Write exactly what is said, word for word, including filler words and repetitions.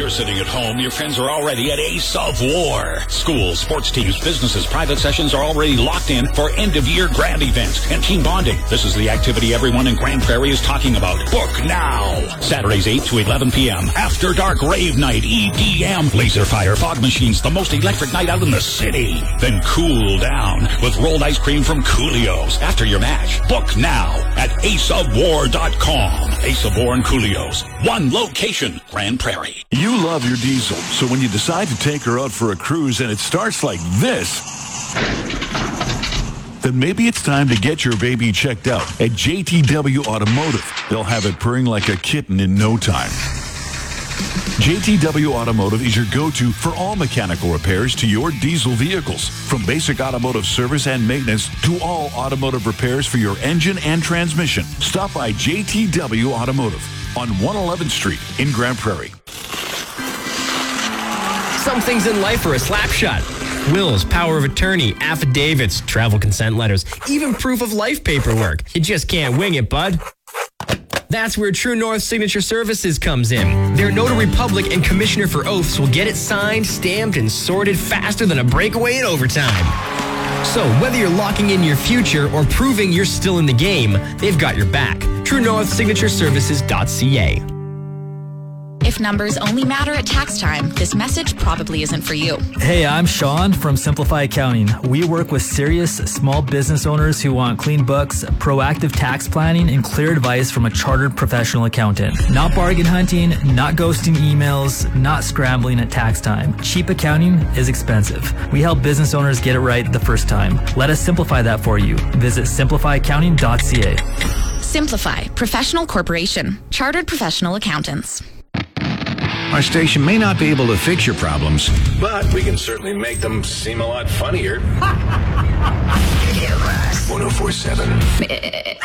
You're sitting at home. Your friends are already at Ace of War. Schools, sports teams, businesses, private sessions are already locked in for end-of-year grand events and team bonding. This is the activity everyone in Grand Prairie is talking about. Book now. Saturdays eight to eleven p.m. After Dark Rave Night, E D M, Laser Fire, Fog Machines, the most electric night out in the city. Then cool down with rolled ice cream from Coolio's after your match. Book now at ace of war dot com. Ace of War and Coolio's. One location, Grand Prairie. You love your diesel, so when you decide to take her out for a cruise and it starts like this, then maybe it's time to get your baby checked out at J T W Automotive. They'll have it purring like a kitten in no time. J T W Automotive is your go-to for all mechanical repairs to your diesel vehicles. From basic automotive service and maintenance to all automotive repairs for your engine and transmission. Stop by J T W Automotive on one eleventh Street in Grand Prairie. Some things in life are a slap shot. Wills, power of attorney, affidavits, travel consent letters, even proof of life paperwork. You just can't wing it, bud. That's where True North Signature Services comes in. Their notary public and commissioner for oaths will get it signed, stamped, and sorted faster than a breakaway in overtime. So whether you're locking in your future or proving you're still in the game, they've got your back. True North Signature Services dot c a. If numbers only matter at tax time, this message probably isn't for you. Hey, I'm Sean from Simplify Accounting. We work with serious small business owners who want clean books, proactive tax planning, and clear advice from a chartered professional accountant. Not bargain hunting, not ghosting emails, not scrambling at tax time. Cheap accounting is expensive. We help business owners get it right the first time. Let us simplify that for you. Visit simplify accounting dot c a. Simplify, professional corporation, chartered professional accountants. Our station may not be able to fix your problems, but we can certainly make them seem a lot funnier. one oh four point seven